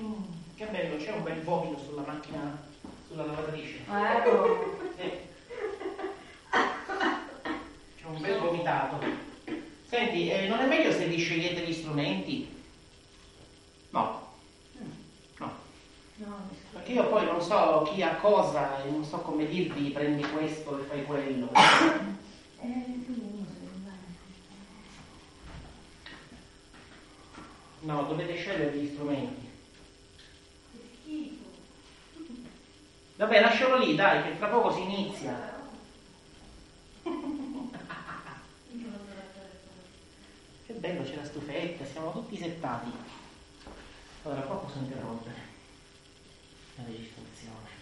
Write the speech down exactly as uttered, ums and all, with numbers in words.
Mm, che bello, c'è un bel vomito sulla macchina, sulla lavatrice. Ecco. Sì. C'è un bel vomitato. Senti, eh, non è meglio se vi scegliete gli strumenti? No. No. No, Perché io poi non so chi ha cosa e non so come dirvi prendi questo e fai quello. No, dovete scegliere gli strumenti. Vabbè, lascialo lì, dai, che tra poco si inizia. Che bello, c'è la stufetta, siamo tutti settati. Allora, qua posso interrompere la registrazione.